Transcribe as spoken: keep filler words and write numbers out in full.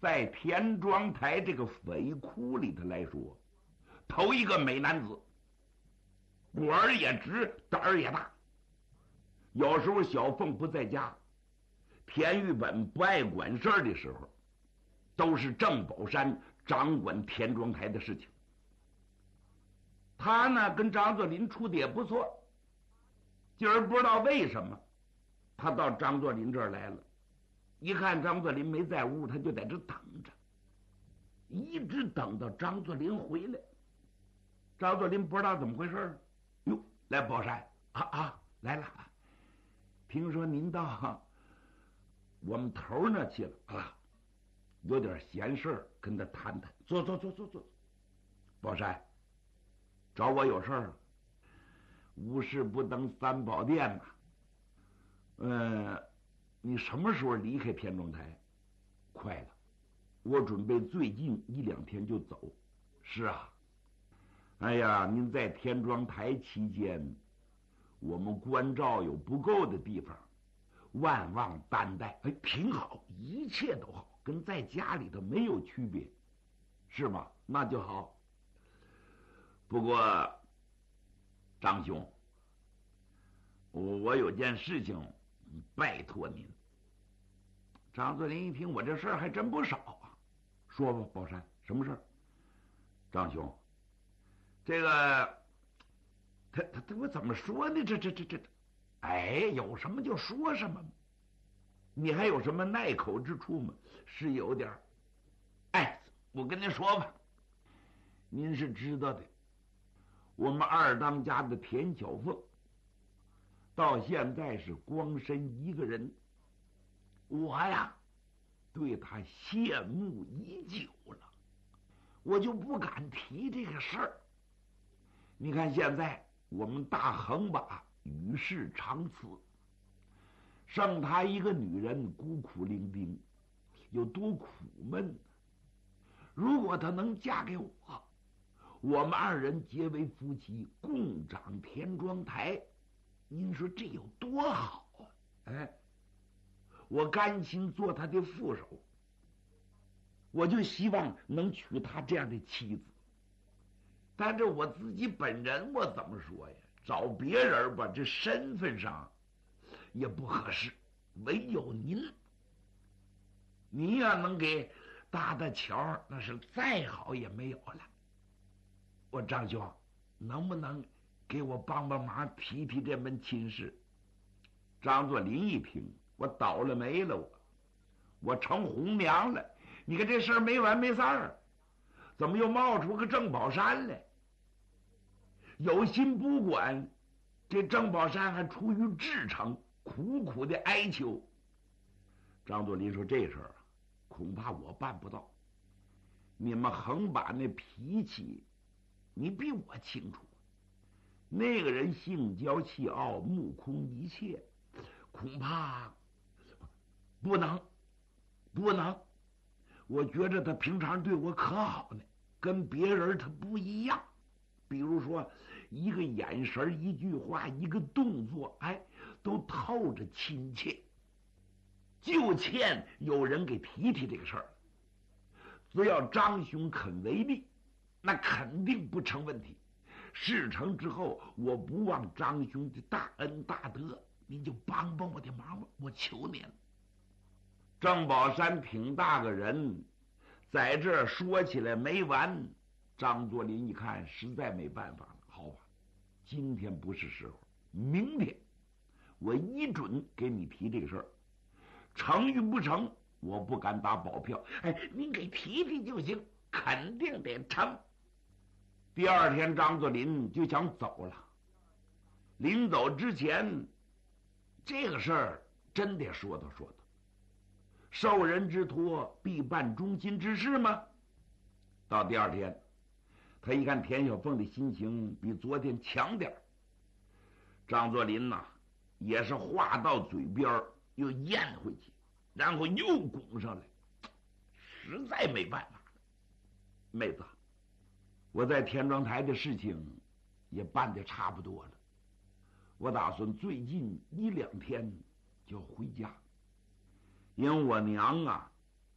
在田庄台这个匪窟里头来说，头一个美男子，果儿也直，胆儿也大。有时候小凤不在家，田玉本不爱管事儿的时候，都是郑宝山掌管田庄台的事情。他呢跟张作霖处的也不错，今儿不知道为什么，他到张作霖这儿来了，一看张作霖没在屋，他就在这等着，一直等到张作霖回来。张作霖不知道怎么回事，哟，来宝山啊啊，来了，听说您到我们头那去了啊，有点闲事儿跟他谈谈。坐坐坐坐坐。宝山找我有事儿了。无事不登三宝殿呐、啊。呃，你什么时候离开田庄台？快了，我准备最近一两天就走。是啊。哎呀，您在田庄台期间，我们关照有不够的地方，万望担待。哎，挺好，一切都好，跟在家里头没有区别，是吗？那就好。不过，张兄，我我有件事情拜托您。张作霖一听，我这事儿还真不少啊。说吧，宝山，什么事儿？张兄，这个，他他他我怎么说呢？这这这这，哎，有什么就说什么。你还有什么耐口之处吗？是有点儿。哎，我跟您说吧，您是知道的，我们二当家的田小凤，到现在是光身一个人，我呀，对他羡慕已久了，我就不敢提这个事儿。你看现在我们大横把与世长辞，剩她一个女人孤苦伶仃，有多苦闷呢？如果她能嫁给我，我们二人结为夫妻，共掌田庄台，您说这有多好啊？哎，我甘心做她的副手，我就希望能娶她这样的妻子。但这我自己本人，我怎么说呀？找别人吧，这身份上也不合适，唯有您，您要能给搭搭桥，那是再好也没有了。我张兄，能不能给我帮帮忙，提提这门亲事？张作霖一听，我倒了霉了，我我成红娘了。你看这事儿没完没散儿，怎么又冒出个郑宝山来？有心不管，这郑宝山还出于至诚，苦苦的哀求。张作霖说：“这事儿啊，恐怕我办不到。你们横把那脾气，你比我清楚。那个人性骄气傲，目空一切，恐怕不能，不能。我觉着他平常对我可好呢，跟别人他不一样。比如说，一个眼神，一句话，一个动作，哎，都透着亲切。就欠有人给提提这个事儿。只要张兄肯为力，那肯定不成问题。事成之后，我不忘张兄的大恩大德，您就帮帮我的忙吧，我求您了。”郑宝山挺大个人，在这儿说起来没完。张作霖一看，实在没办法了，好吧，今天不是时候，明天我一准给你提这个事儿，成与不成，我不敢打保票。哎，您给提提就行，肯定得成。第二天，张作霖就想走了。临走之前，这个事儿真得说道说道。受人之托，必办忠心之事吗？到第二天，他一看田小凤的心情比昨天强点儿，张作霖呐、啊，也是话到嘴边又咽回去，然后又拱上来，实在没办法了。妹子，我在田庄台的事情也办得差不多了，我打算最近一两天就回家，因为我娘啊